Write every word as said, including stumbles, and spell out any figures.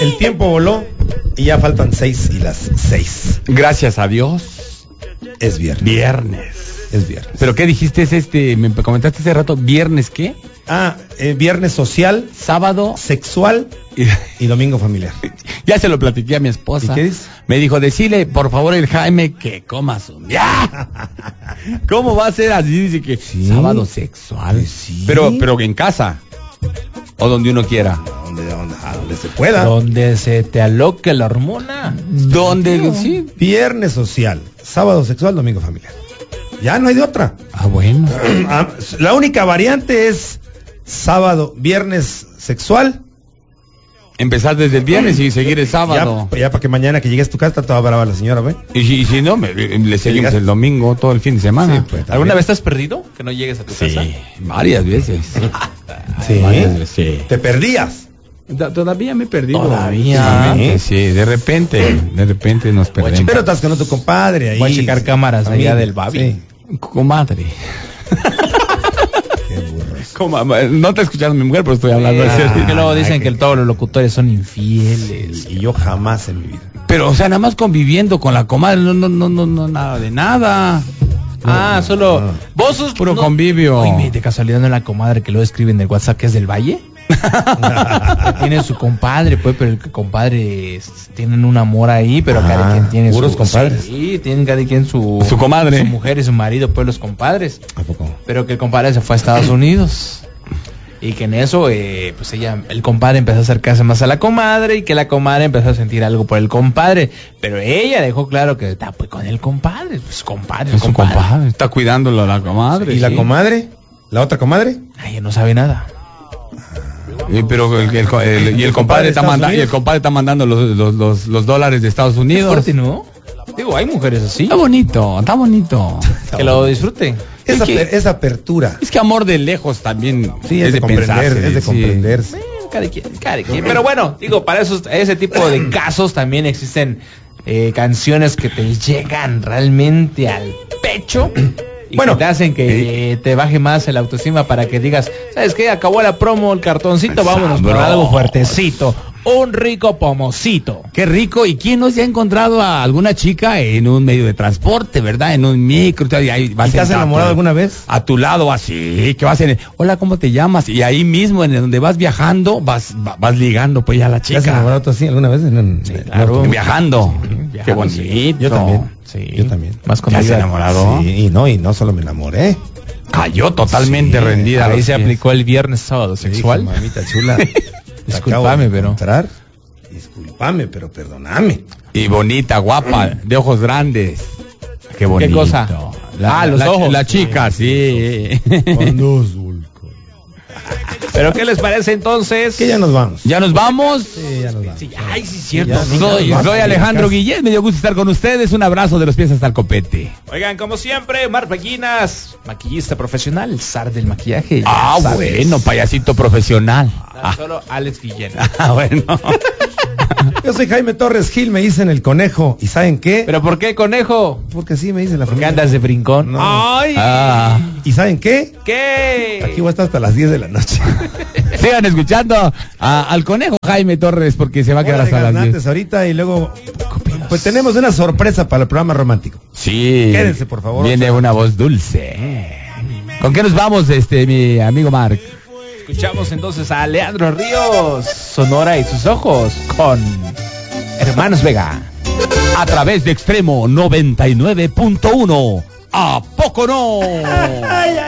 El tiempo voló y ya faltan seis y las seis. Gracias a Dios. Es viernes. Viernes. Es viernes. ¿Pero qué dijiste? Es este, me comentaste hace rato, ¿viernes qué? Ah, eh, viernes social, sábado, sexual y, y domingo familiar. Ya se lo platiqué a mi esposa. ¿Y qué dices? Me dijo, decile por favor el Jaime que coma su... ¡Ya! ¿Cómo va a ser así? Dice que ¿Sí? Sábado sexual. Sí. Pero, pero en casa. O donde uno quiera. Donde, donde, a donde se pueda. Donde se te aloque la hormona. Donde, No. sí. Viernes social, sábado sexual, domingo familiar. Ya no hay de otra. Ah, bueno. Ah, la única variante es sábado, viernes sexual. Empezar desde el viernes y seguir el sábado. Ya, ya para que mañana que llegues a tu casa está toda brava la señora, ¿ve? Y si, y si no, me, le seguimos Llegas- el domingo, todo el fin de semana. Sí, pues, también. ¿Alguna vez te has perdido? Que no llegues a tu Sí, casa. varias veces. Sí. Varias veces, sí. Te perdías. Da- Todavía me he perdido. Todavía. Últimamente, sí, de repente, de repente nos perdemos. Pero estás con tu compadre ahí. Voy a checar cámaras Amigo, allá del Babi. sí. Comadre. Qué burros. Coma- no te escucharon mi mujer, pero estoy hablando Ah, de serio. que luego dicen Ay, que que- todos los locutores son infieles. Y yo jamás en mi vida. Pero, o sea, nada más conviviendo con la comadre, no, no, no, no, no nada de nada. Ah, no, solo no. vos sos Puro no- convivio. Oye, de casualidad no es la comadre que luego escribe en el WhatsApp que es del Valle. Tiene su compadre, pues, pero el compadre es- tienen un amor ahí, pero Ah, cada quien tiene puros su compadres. Sí, tienen cada quien su Su comadre. su mujer y su marido, pues los compadres. ¿A poco? Pero que el compadre se fue a Estados Unidos. Y que en eso, eh, pues ella, el compadre empezó a acercarse más a la comadre y que la comadre empezó a sentir algo por el compadre. Pero ella dejó claro que está pues con el compadre, pues compadre, Es su compadre, está cuidándolo a la comadre. ¿Y la sí. comadre? ¿La otra comadre? Ay, ella no sabe nada. Sí, pero el, el- el- y el compadre está Estados mandando, y el Unidos. compadre está mandando los, los, los, los dólares de Estados Es Unidos. fuerte, ¿no? Digo, hay mujeres así. Está bonito, está bonito. Que lo disfruten. Esa, Es que- per- esa apertura. Es que amor de lejos también Sí, es, de, comprender, pensarse, es de sí. comprenderse. Bueno, cada quien, cada quien. Pero bueno, digo, para esos, ese tipo de casos también existen eh, canciones que te llegan realmente al pecho y Bueno, que te hacen que eh, te baje más el autoestima para que digas, ¿sabes qué? Acabó la promo, el cartoncito, vámonos por Sabroso. algo fuertecito. Un rico pomocito. Qué rico. ¿Y quién no se ha encontrado a alguna chica en un medio de transporte, verdad? En un micro. Y ahí vas ¿Y te has sentado, enamorado pues, alguna vez? A tu lado, así, que vas en el, hola, ¿cómo te llamas? Y ahí mismo, en donde vas viajando, vas va- vas ligando, pues, ya a la ¿Te has chica. enamorado tú así alguna vez? En, en- Sí, en- claro. en- Viajando. viajando, Qué bonito. Yo también. Sí. Yo también. Más ¿Te cuando has iba- enamorado? Sí, y no, y no solo me enamoré. Cayó totalmente Sí, rendida. a Ahí los se pies. aplicó el viernes sábado Le dije, sexual. mamita chula. te Discúlpame, acabo de pero- encontrar. Discúlpame, pero perdóname. Y bonita, guapa, de ojos grandes. Qué bonito. ¿Qué cosa? Ah, los la, ojos. La chica, sí. Con dos vulcanes. ¿Pero qué les parece entonces? Que ya nos vamos. Ya nos vamos. Sí, ya nos vamos. Sí, ay, sí, cierto. Ya, sí, Soy, ya nos soy vamos. Alejandro Guillén, me dio gusto estar con ustedes. Un abrazo de los pies hasta el copete. Oigan, como siempre, Mar Pequinas, maquillista profesional, zar del maquillaje. ya Ah, sabes. bueno, payasito profesional. Tan Ah, Solo Alex Guillén. ah, bueno. Yo soy Jaime Torres Gil, me dicen el conejo. ¿Y saben qué? ¿Pero por qué, conejo? Porque sí me dicen la ¿Por qué familia. andas de brincón? No. ¡Ay! Ah. ¿Y saben qué? ¿Qué? Aquí voy a estar hasta las diez de la noche. Sigan escuchando a- al conejo Jaime Torres porque se va a quedar Hora de hasta las gaznantes diez. ahorita y luego pues tenemos una sorpresa para el programa romántico. Sí. Quédense, por favor. Viene una voz dulce. ¿Con qué nos vamos, este, mi amigo Mark? Escuchamos entonces a Leandro Ríos, Sonora y sus ojos, con Hermanos Vega. A través de Extremo noventa y nueve punto uno. ¿A poco no?